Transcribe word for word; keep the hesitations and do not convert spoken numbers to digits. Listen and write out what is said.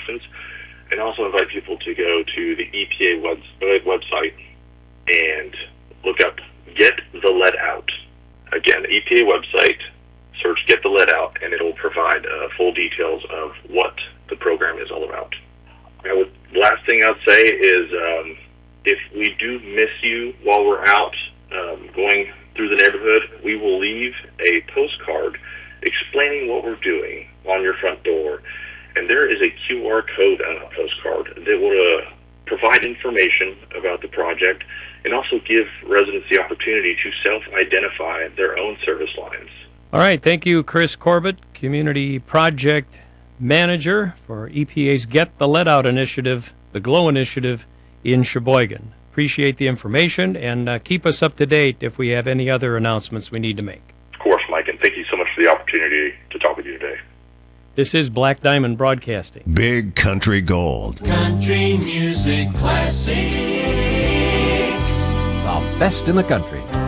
questions, and also invite people to go to the E P A web, website and look up Get the Lead Out. Again, the E P A website, search Get the Lead Out, and it will provide uh, full details of what the program is all about. I would, last thing I'd say is um, if we do miss you while we're out um, going through the neighborhood, we will leave a postcard explaining what we're doing on your front door. And there is a Q R code on that postcard that will uh, provide information about the project and also give residents the opportunity to self-identify their own service lines. All right. Thank you, Chris Corbett, Community Project Manager for E P A's Get the Lead Out initiative, the GLOW initiative in Sheboygan. Appreciate the information, and uh, keep us up to date if we have any other announcements we need to make. Of course, Mike, and thank you so much for the opportunity to talk with you today. This is Black Diamond Broadcasting. Big Country Gold. Country music classic. The best in the country.